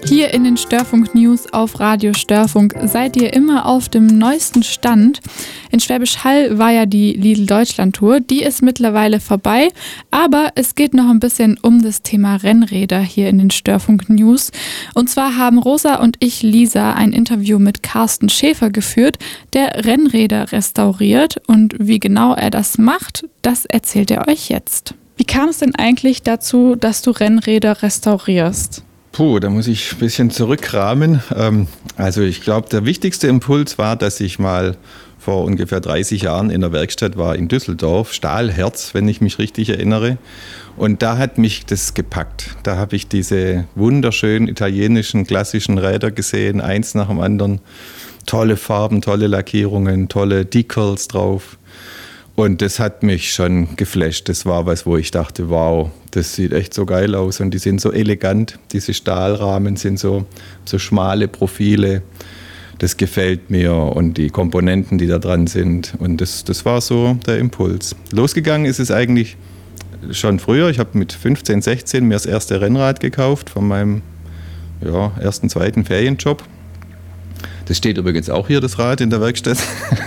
Hier in den Störfunk News auf Radio Störfunk seid ihr immer auf dem neuesten Stand. In Schwäbisch Hall war ja die Lidl Deutschland Tour, die ist mittlerweile vorbei, aber es geht noch ein bisschen um das Thema Rennräder hier in den Störfunk News. Und zwar haben Rosa und ich, Lisa, ein Interview mit Carsten Schäfer geführt, der Rennräder restauriert, und wie genau er das macht, das erzählt er euch jetzt. Wie kam es denn eigentlich dazu, dass du Rennräder restaurierst? Da muss ich ein bisschen zurückkramen. Also ich glaube, der wichtigste Impuls war, dass ich mal vor ungefähr 30 Jahren in der Werkstatt war in Düsseldorf, Stahlherz, wenn ich mich richtig erinnere. Und da hat mich das gepackt. Da habe ich diese wunderschönen italienischen klassischen Räder gesehen, eins nach dem anderen. Tolle Farben, tolle Lackierungen, tolle Decals drauf. Und das hat mich schon geflasht. Das war was, wo ich dachte, wow, das sieht echt so geil aus. Und die sind so elegant. Diese Stahlrahmen sind so schmale Profile. Das gefällt mir. Und die Komponenten, die da dran sind. Und das war so der Impuls. Losgegangen ist es eigentlich schon früher. Ich habe mit 15, 16 mir das erste Rennrad gekauft von meinem ersten, zweiten Ferienjob. Das steht übrigens auch hier, das Rad in der Werkstatt.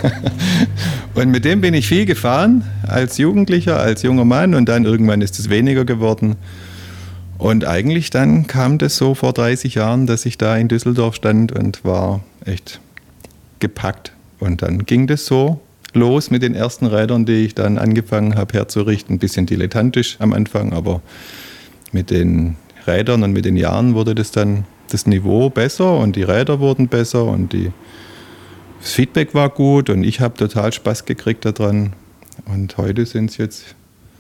Und mit dem bin ich viel gefahren, als Jugendlicher, als junger Mann. Und dann irgendwann ist es weniger geworden. Und eigentlich dann kam das so vor 30 Jahren, dass ich da in Düsseldorf stand und war echt gepackt. Und dann ging das so los mit den ersten Rädern, die ich dann angefangen habe herzurichten. Ein bisschen dilettantisch am Anfang, aber mit den Rädern und mit den Jahren wurde das Niveau besser und die Räder wurden besser und das Feedback war gut und ich habe total Spaß gekriegt daran. Und heute sind es jetzt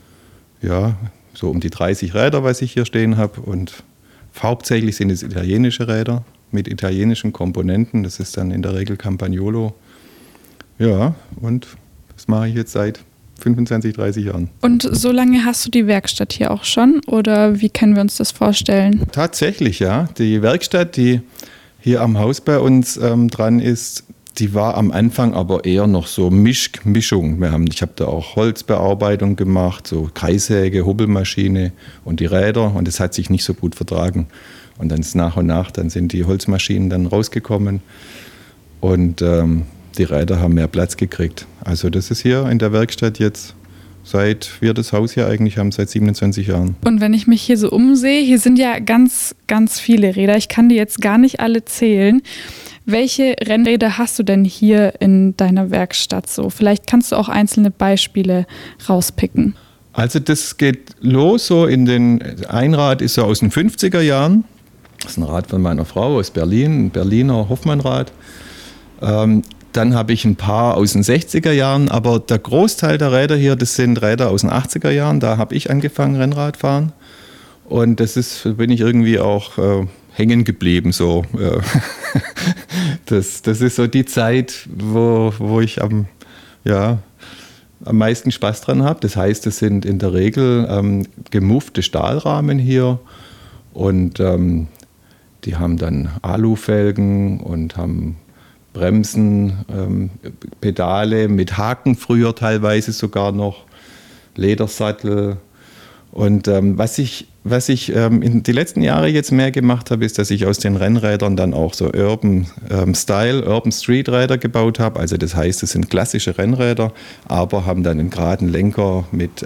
so um die 30 Räder, was ich hier stehen habe, und hauptsächlich sind es italienische Räder mit italienischen Komponenten. Das ist dann in der Regel Campagnolo. Ja, und das mache ich jetzt seit 25, 30 Jahren. Und so lange hast du die Werkstatt hier auch schon, oder wie können wir uns das vorstellen? Tatsächlich, ja. Die Werkstatt, die hier am Haus bei uns dran ist, die war am Anfang aber eher noch so Mischung. Ich habe da auch Holzbearbeitung gemacht, so Kreissäge, Hubbelmaschine und die Räder, und das hat sich nicht so gut vertragen. Und dann ist nach und nach, dann sind die Holzmaschinen dann rausgekommen und die Räder haben mehr Platz gekriegt. Also das ist hier in der Werkstatt jetzt, seit wir das Haus hier eigentlich haben, seit 27 Jahren. Und wenn ich mich hier so umsehe, hier sind ja ganz, ganz viele Räder. Ich kann die jetzt gar nicht alle zählen. Welche Rennräder hast du denn hier in deiner Werkstatt so? Vielleicht kannst du auch einzelne Beispiele rauspicken. Also das geht los so ein Rad ist so aus den 50er Jahren. Das ist ein Rad von meiner Frau aus Berlin, ein Berliner Hoffmann-Rad. Dann habe ich ein paar aus den 60er Jahren, aber der Großteil der Räder hier, das sind Räder aus den 80er Jahren. Da habe ich angefangen, Rennradfahren. Und bin ich irgendwie auch hängen geblieben. So. Das ist so die Zeit, wo ich am meisten Spaß dran habe. Das heißt, es sind in der Regel gemuffte Stahlrahmen hier. Und die haben dann Alufelgen und haben Bremsen, Pedale mit Haken früher teilweise sogar noch, Ledersattel. Und was ich in die letzten Jahre jetzt mehr gemacht habe, ist, dass ich aus den Rennrädern dann auch so Urban Street Räder gebaut habe. Also das heißt, es sind klassische Rennräder, aber haben dann einen geraden Lenker mit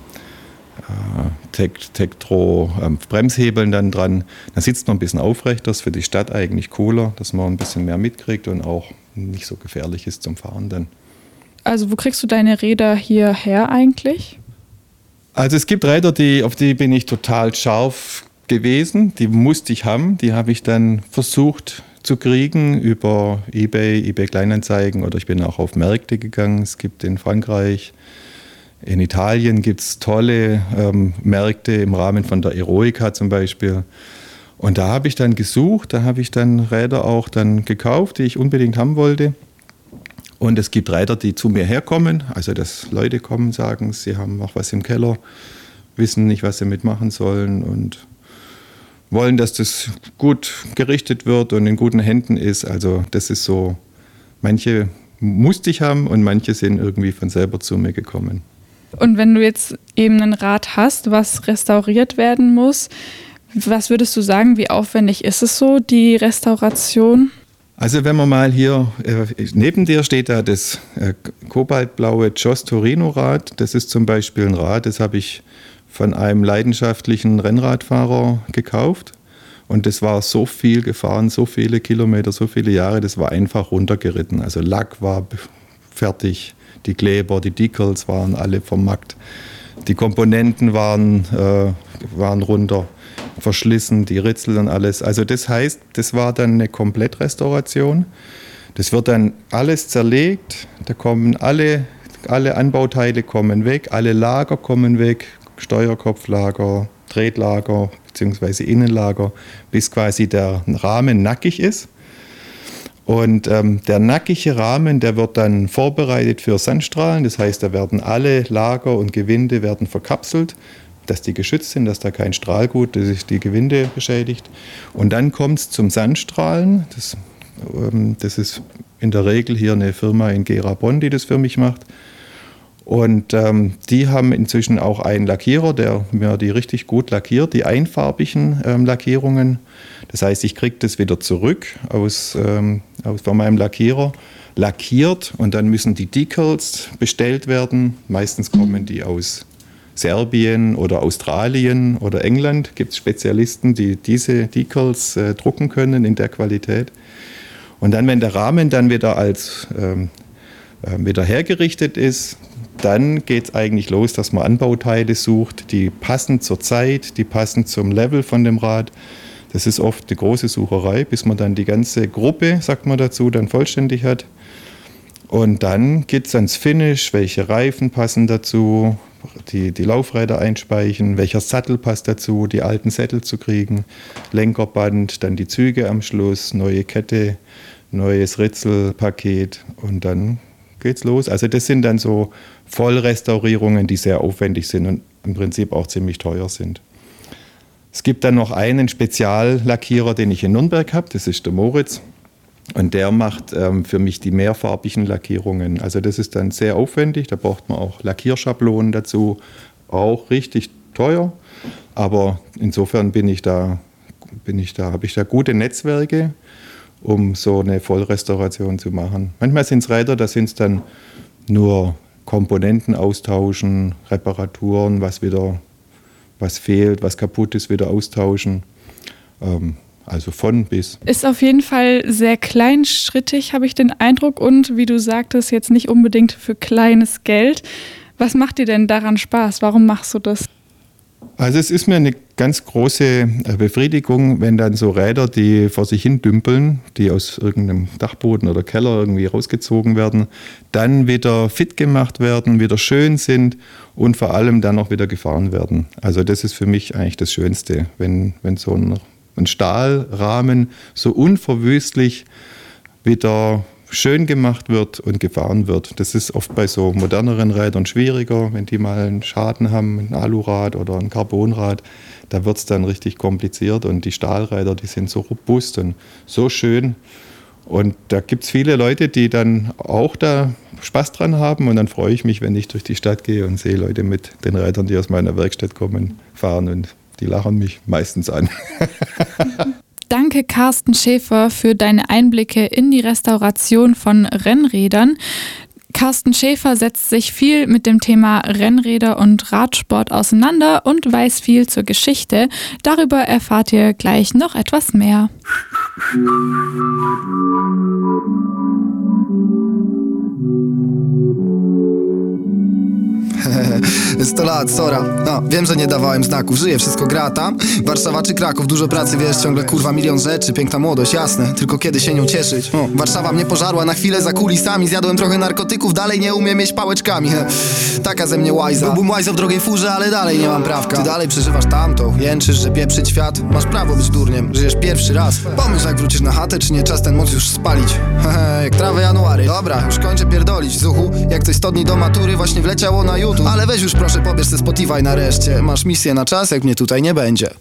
Tektro Bremshebeln dann dran. Da sitzt man ein bisschen aufrecht, das ist für die Stadt eigentlich cooler, dass man ein bisschen mehr mitkriegt und auch nicht so gefährlich ist zum Fahren dann. Also wo kriegst du deine Räder hierher eigentlich? Also es gibt Räder, auf die bin ich total scharf gewesen, die musste ich haben, die habe ich dann versucht zu kriegen über eBay Kleinanzeigen, oder ich bin auch auf Märkte gegangen. Es gibt in Frankreich, in Italien gibt es tolle Märkte im Rahmen von der Eroica zum Beispiel. Und da habe ich dann gesucht, da habe ich dann Räder auch dann gekauft, die ich unbedingt haben wollte. Und es gibt Räder, die zu mir herkommen, also dass Leute kommen, sagen, sie haben noch was im Keller, wissen nicht, was sie mitmachen sollen und wollen, dass das gut gerichtet wird und in guten Händen ist. Also das ist so, manche musste ich haben und manche sind irgendwie von selber zu mir gekommen. Und wenn du jetzt eben ein Rad hast, was restauriert werden muss, Was würdest du sagen, wie aufwendig ist es so, die Restauration? Also wenn man mal hier, neben dir steht da das kobaltblaue Joss Torino Rad. Das ist zum Beispiel ein Rad, das habe ich von einem leidenschaftlichen Rennradfahrer gekauft. Und das war so viel gefahren, so viele Kilometer, so viele Jahre, das war einfach runtergeritten. Also Lack war fertig, die Kleber, die Decals waren alle vom Markt. Die Komponenten waren runter, verschlissen, die Ritzel und alles. Also das heißt, das war dann eine Komplettrestauration. Das wird dann alles zerlegt, da kommen alle Anbauteile kommen weg, alle Lager kommen weg, Steuerkopflager, Tretlager bzw. Innenlager, bis quasi der Rahmen nackig ist. Und der nackige Rahmen, der wird dann vorbereitet für Sandstrahlen. Das heißt, da werden alle Lager und Gewinde werden verkapselt, dass die geschützt sind, dass da kein Strahlgut, das sich die Gewinde beschädigt. Und dann kommt es zum Sandstrahlen. Das ist in der Regel hier eine Firma in Gera Bonn, die das für mich macht. Und die haben inzwischen auch einen Lackierer, der mir die richtig gut lackiert, die einfarbigen Lackierungen. Das heißt, ich kriege das wieder zurück von meinem Lackierer, lackiert, und dann müssen die Decals bestellt werden. Meistens kommen die aus Serbien oder Australien oder England. Gibt es Spezialisten, die diese Decals drucken können in der Qualität. Und dann, wenn der Rahmen dann wieder wieder hergerichtet ist, dann geht es eigentlich los, dass man Anbauteile sucht, die passen zur Zeit, die passen zum Level von dem Rad. Das ist oft eine große Sucherei, bis man dann die ganze Gruppe, sagt man dazu, dann vollständig hat. Und dann geht es ans Finish, welche Reifen passen dazu, die Laufräder einspeichen, welcher Sattel passt dazu, die alten Sättel zu kriegen, Lenkerband, dann die Züge am Schluss, neue Kette, neues Ritzelpaket, und dann geht's los. Also das sind dann so Vollrestaurierungen, die sehr aufwendig sind und im Prinzip auch ziemlich teuer sind. Es gibt dann noch einen Speziallackierer, den ich in Nürnberg habe, das ist der Moritz. Und der macht für mich die mehrfarbigen Lackierungen. Also das ist dann sehr aufwendig, da braucht man auch Lackierschablonen dazu, auch richtig teuer. Aber insofern habe ich da gute Netzwerke, um so eine Vollrestauration zu machen. Manchmal sind es Räder, da sind es dann nur Komponenten austauschen, Reparaturen, was fehlt, was kaputt ist, wieder austauschen. Also von bis. Ist auf jeden Fall sehr kleinschrittig, habe ich den Eindruck, und wie du sagtest, jetzt nicht unbedingt für kleines Geld. Was macht dir denn daran Spaß? Warum machst du das? Also es ist mir eine ganz große Befriedigung, wenn dann so Räder, die vor sich hin dümpeln, die aus irgendeinem Dachboden oder Keller irgendwie rausgezogen werden, dann wieder fit gemacht werden, wieder schön sind und vor allem dann auch wieder gefahren werden. Also das ist für mich eigentlich das Schönste, wenn so ein Stahlrahmen so unverwüstlich wieder schön gemacht wird und gefahren wird. Das ist oft bei so moderneren Rädern schwieriger, wenn die mal einen Schaden haben, ein Alurad oder ein Carbonrad, da wird es dann richtig kompliziert, und die Stahlräder, die sind so robust und so schön. Und da gibt es viele Leute, die dann auch da Spaß dran haben, und dann freue ich mich, wenn ich durch die Stadt gehe und sehe Leute mit den Rädern, die aus meiner Werkstatt kommen, fahren, und die lachen mich meistens an. Danke, Carsten Schäfer, für deine Einblicke in die Restauration von Rennrädern. Carsten Schäfer setzt sich viel mit dem Thema Rennräder und Radsport auseinander und weiß viel zur Geschichte. Darüber erfahrt ihr gleich noch etwas mehr. Sto lat, sora. No, wiem, że nie dawałem znaków. Żyję, wszystko gra tam. Warszawa czy Kraków? Dużo pracy, wiesz, ciągle kurwa milion rzeczy. Piękna młodość, jasne, tylko kiedy się nią cieszyć? Warszawa mnie pożarła na chwilę za kulisami. Zjadłem trochę narkotyków, dalej nie umiem jeść pałeczkami. Taka ze mnie łajza. Byłbym łajzo w drogiej furze, ale dalej nie mam prawka. Ty dalej przeżywasz tamto, jęczysz, że pieprzyć świat. Masz prawo być durniem, żyjesz pierwszy raz. Pomyśl, jak wrócisz na chatę, czy nie czas ten moc już spalić. Jak trawę January. Dobra, już kończę pierdolić. Zuchu, jak coś 100 dni do matury właśnie wleciało na YouTube. Ale weź już proszę, pobierz se Spotify nareszcie. Masz misję na czas, jak mnie tutaj nie będzie.